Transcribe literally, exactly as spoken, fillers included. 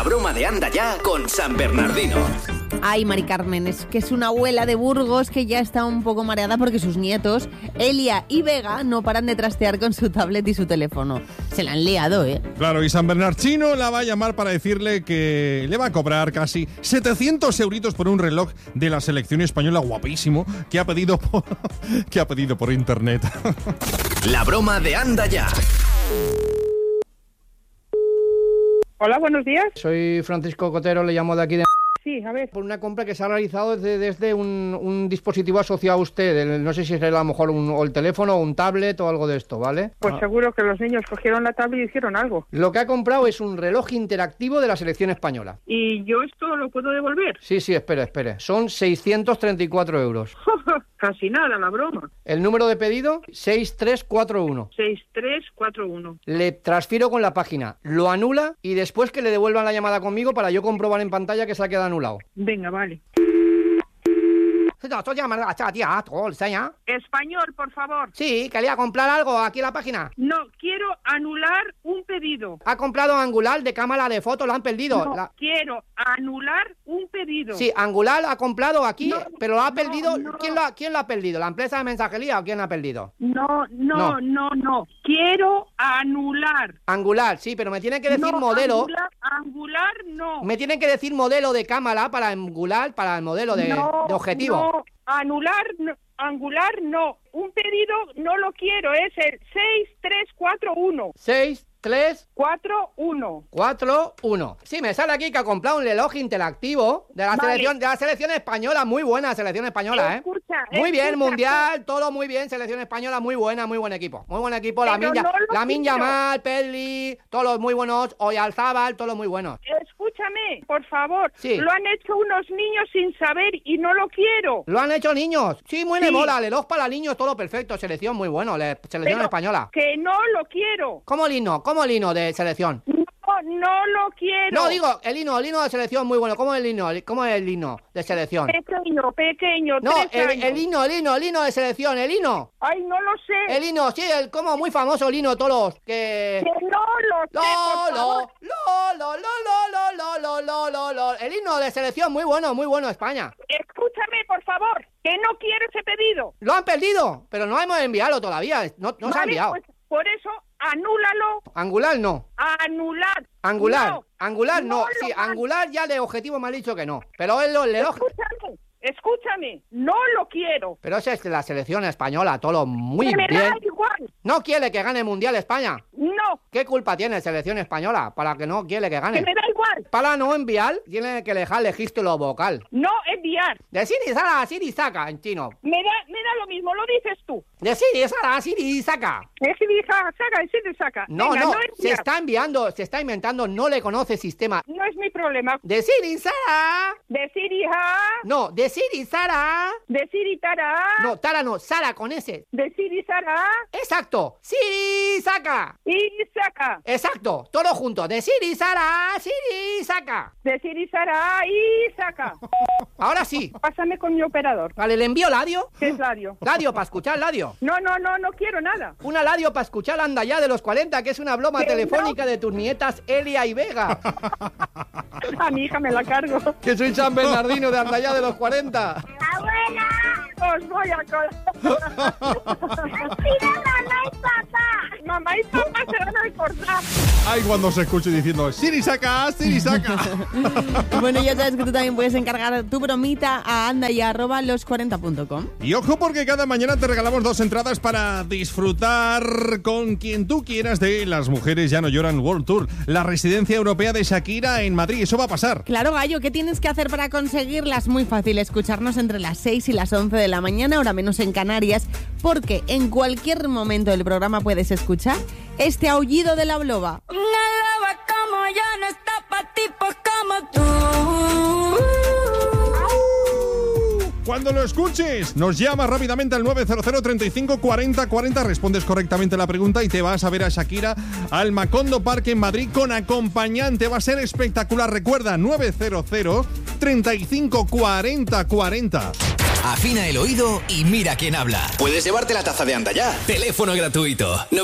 broma de Anda Ya con San Bernardino. Ay, Mari Carmen, es que es una abuela de Burgos que ya está un poco mareada porque sus nietos, Elia y Vega, no paran de trastear con su tablet y su teléfono. Se la han liado, ¿eh? Claro, y San Bernardino la va a llamar para decirle que le va a cobrar casi setecientos euritos por un reloj de la selección española guapísimo que ha pedido por, que ha pedido por internet. La broma de Anda Ya. Hola, buenos días. Soy Francisco Cotero, le llamo de aquí de... Sí, a ver. Por una compra que se ha realizado desde, desde un, un dispositivo asociado a usted. El, no sé si es a lo mejor un, o el teléfono o un tablet o algo de esto, ¿vale? Pues Ah. seguro que los niños cogieron la tablet y hicieron algo. Lo que ha comprado es un reloj interactivo de la selección española. ¿Y yo esto lo puedo devolver? Sí, sí, espere, espere. Son seiscientos treinta y cuatro euros. Casi nada, la broma. El número de pedido, seis tres cuatro uno. seis tres cuatro uno. Le transfiero con la página, lo anula y después que le devuelvan la llamada conmigo para yo comprobar en pantalla que se ha quedado anulado. Venga, vale. Español, por favor. Sí, quería comprar algo aquí en la página. No, quiero anular un pedido. Ha comprado Angular de cámara de fotos, lo han perdido. No, La- quiero anular un pedido. Sí, Angular ha comprado aquí, No, pero lo ha no, perdido. no. ¿Quién, lo ha, ¿Quién lo ha perdido? ¿La empresa de mensajería o quién lo ha perdido? No, no, No. no, no. Quiero anular. Angular, sí, pero me tienen que decir No, modelo. Angular, angular no. Me tienen que decir modelo de cámara para Angular, para el modelo de, No, de objetivo. No, anular, no, angular no. Un pedido no lo quiero, es el seis tres cuatro uno. seis, tres, cuatro uno. cuatro, uno. Sí, me sale aquí que ha comprado un reloj interactivo de la Vale. selección de la selección española, muy buena selección española, ¿eh? Escucha, Muy bien, escucha. mundial, todo muy bien, selección española, muy buena, muy buen equipo. Muy buen equipo, la Pero Minja, no lo la Minja quiero. Mal, Pedri, todos los muy buenos, Oyarzábal, todos los muy buenos. Escúchame, por favor. Sí. Lo han hecho unos niños sin saber y no lo quiero. ¿Lo han hecho niños? Sí, muy de Sí. mola, reloj para niños, todo perfecto, selección muy bueno, le- selección Pero española. que no lo quiero. ¿Cómo el himno? ¿Cómo el himno de selección? No, no lo quiero. No, digo, el himno, el himno de selección muy bueno. ¿Cómo es el himno? ¿Cómo es el himno de selección? Pequeño, pequeño, No, tres el, años. el himno, el himno, el himno de selección, el himno. Ay, no lo sé. El himno, sí, el como muy famoso el himno, todos los que... Que no lo sé, Lo, por lo, favor. lo, lo, lo, lo, lo, lo, lo, lo, lo. El himno de selección muy bueno, muy bueno, España. Escúchame, por favor, que no quiero ese pedido. Lo han perdido, pero no hemos enviado todavía, no, no se ha Vale, enviado. pues, por eso, anúlalo. Angular no. Anular. Angular, No, angular no. no Sí, lo van- angular ya de objetivo me ha dicho que no. Pero es lo- el reloj. Escúchame, escúchame, no lo quiero. Pero ese es de la selección española, todo muy Que me bien. da igual. ¿No quiere que gane el Mundial España? No, ¿Qué culpa tiene selección española para que no quiere que que gane? me da igual. Para no enviar, tiene que dejar registro vocal. No enviar. De Siri Sara a Siri Saka en chino. Me da, me da lo mismo, lo dices tú. De Siri Sara a Siri Saka. Es que dije, saca, y sí te saca. No, Venga, no, no se enviar. está enviando, se está inventando, no le conoce sistema. No es mi problema. De Siri Sara. Decir hija, No, de Siri Sara. decir y tara, No, Tara no, Sara con S. decir y sara, Exacto. Siri Saka. y saca. Exacto, todo junto. De Siri Sara, Siri Saka. Decir y sara, y saca. Ahora sí. Pásame con mi operador. Vale, ¿le envío Ladio? ¿Qué es Ladio? Ladio, para escuchar Ladio. No, no, no, no quiero nada. Una Ladio para escuchar Anda Ya de los cuarenta, que es una broma Que telefónica no. de tus nietas Elia y Vega. A mi hija me la cargo. Que soy San Bernardino de Anda Ya de los cuarenta. ¡Abuela! Os voy a cortar. ¡Pide mamá y papá! Mamá y papá se van a cortar. Ay, cuando se escuche diciendo Siri Saka, Siri Saka. Bueno, ya sabes que tú también puedes encargar tu bromita a andaya arroba los cuarenta punto com. Y ojo porque cada mañana te regalamos dos entradas para disfrutar con quien tú quieras de Las Mujeres Ya No Lloran World Tour, la residencia europea de Shakira en Madrid. Eso va a pasar. Claro, Gallo, ¿qué tienes que hacer para conseguirlas? Muy fácil, escucharnos entre las seis y las once de la mañana, hora menos en Canarias, porque en cualquier momento del programa puedes escuchar este aullido de la bloba. Una loba como yo no está pa' tipos como tú. Cuando lo escuches, nos llamas rápidamente al nueve cero cero, treinta y cinco, cuarenta, cuarenta, respondes correctamente la pregunta y te vas a ver a Shakira al Macondo Park en Madrid con acompañante. Va a ser espectacular. Recuerda, nueve cero cero, treinta y cinco, cuarenta, cuarenta. Afina el oído y mira quién habla. Puedes llevarte la taza de Anda Ya. Teléfono gratuito.